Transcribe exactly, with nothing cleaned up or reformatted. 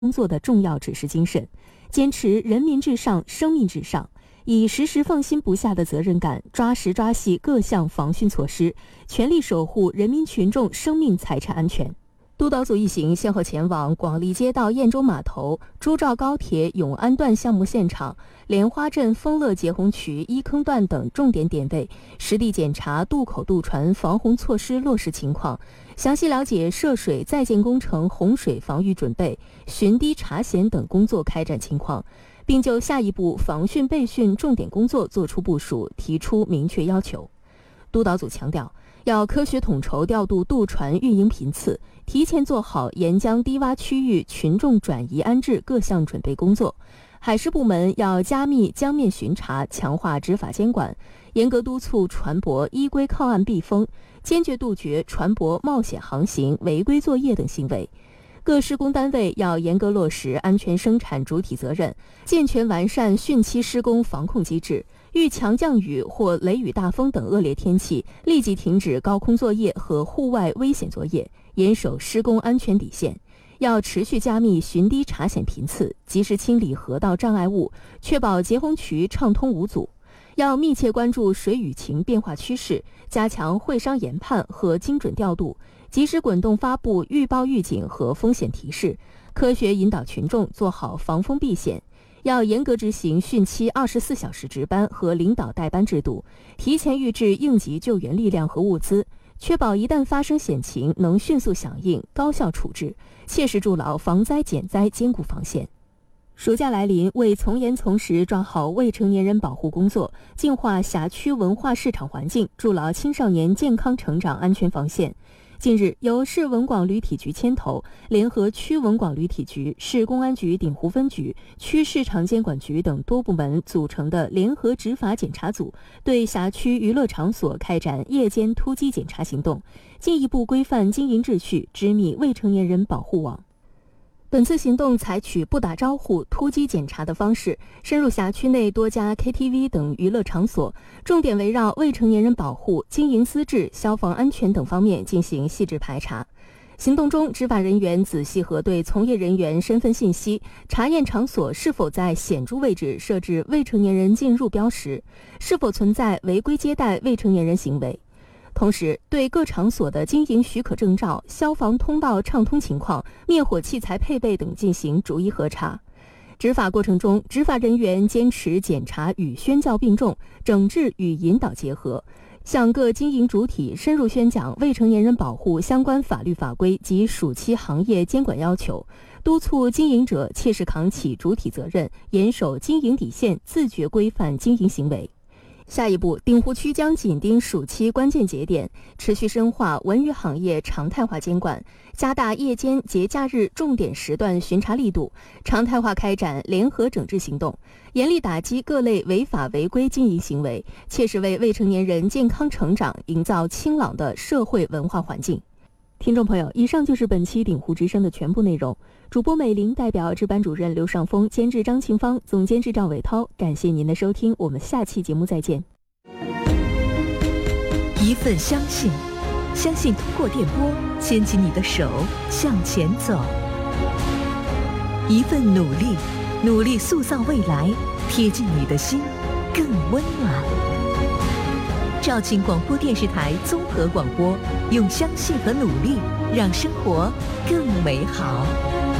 工作的重要指示精神，坚持人民至上、生命至上，以时时放心不下的责任感，抓实抓细各项防汛措施，全力守护人民群众生命财产安全。督导组一行先后前往广利街道兖州码头、朱赵高铁永安段项目现场、莲花镇丰乐截洪渠一坑段等重点点位，实地检查渡口渡船防洪措施落实情况，详细了解涉水在建工程洪水防御准备、巡堤查险等工作开展情况，并就下一步防汛备汛重点工作作出部署，提出明确要求。督导组强调，要科学统筹调度渡船运营频次，提前做好沿江低洼区域群众转移安置各项准备工作。海事部门要加密江面巡查，强化执法监管，严格督促船舶依规靠岸避风，坚决杜绝船舶冒险航行、违规作业等行为。各施工单位要严格落实安全生产主体责任，健全完善汛期施工防控机制。遇强降雨或雷雨大风等恶劣天气，立即停止高空作业和户外危险作业，严守施工安全底线。要持续加密巡堤查险频次，及时清理河道障碍物，确保截洪渠畅通无阻。要密切关注水雨情变化趋势，加强会商研判和精准调度，及时滚动发布预报预警和风险提示，科学引导群众做好防风避险。要严格执行汛期二十四小时值班和领导带班制度，提前预置应急救援力量和物资，确保一旦发生险情能迅速响应、高效处置，切实筑牢防灾减灾坚固防线。暑假来临，为从严从实抓好未成年人保护工作，净化辖区文化市场环境，筑牢青少年健康成长安全防线。近日，由市文广旅体局牵头，联合区文广旅体局、市公安局鼎湖分局、区市场监管局等多部门组成的联合执法检查组，对辖区娱乐场所开展夜间突击检查行动，进一步规范经营秩序，织密未成年人保护网。本次行动采取不打招呼、突击检查的方式，深入辖区内多家 K T V 等娱乐场所，重点围绕未成年人保护、经营资质、消防安全等方面进行细致排查。行动中，执法人员仔细核对从业人员身份信息，查验场所是否在显著位置设置未成年人进入标识，是否存在违规接待未成年人行为。同时，对各场所的经营许可证照、消防通道畅通情况、灭火器材配备等进行逐一核查。执法过程中，执法人员坚持检查与宣教并重，整治与引导结合，向各经营主体深入宣讲未成年人保护相关法律法规及暑期行业监管要求，督促经营者切实扛起主体责任，严守经营底线，自觉规范经营行为。下一步，鼎湖区将紧盯暑期关键节点，持续深化文娱行业常态化监管，加大夜间节假日重点时段巡查力度，常态化开展联合整治行动，严厉打击各类违法违规经营行为，切实为未成年人健康成长营造清朗的社会文化环境。听众朋友，以上就是本期鼎湖之声的全部内容。主播美玲代表值班主任刘尚峰，监制张庆芳，总监制赵伟涛，感谢您的收听，我们下期节目再见。 一份相信，相信通过电波牵起你的手向前走；一份努力，努力塑造未来，贴近你的心更温暖。肇庆广播电视台综合广播，用相信和努力让生活更美好。